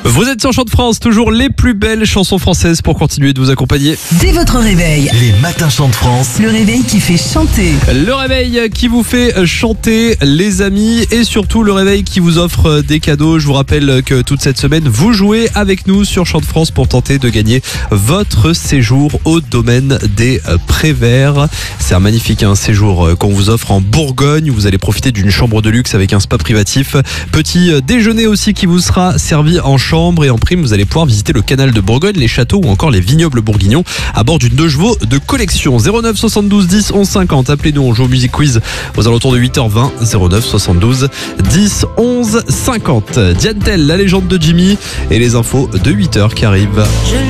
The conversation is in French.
Vous êtes sur Chant de France, toujours les plus belles chansons françaises pour continuer de vous accompagner. Dès votre réveil, Les matins Chant de France. le réveil qui fait chanter. Le réveil qui vous fait chanter, les amis, et surtout le réveil qui vous offre des cadeaux. Je vous rappelle que toute cette semaine, vous jouez avec nous sur Chant de France pour tenter de gagner votre séjour au domaine des Préverts. C'est un magnifique séjour qu'on vous offre en Bourgogne. Vous allez profiter d'une chambre de luxe avec un spa privatif. Petit déjeuner aussi qui vous sera servi en chambre, et en prime vous allez pouvoir visiter le canal de Bourgogne, les châteaux ou encore les vignobles bourguignons à bord d'une 2 chevaux de collection. 09 72 10 11 50, appelez-nous, on joue au Music Quiz aux alentours de 8h20. 09 72 10 11 50. Diane Tell, la légende de Jimmy, et les infos de 8h qui arrivent.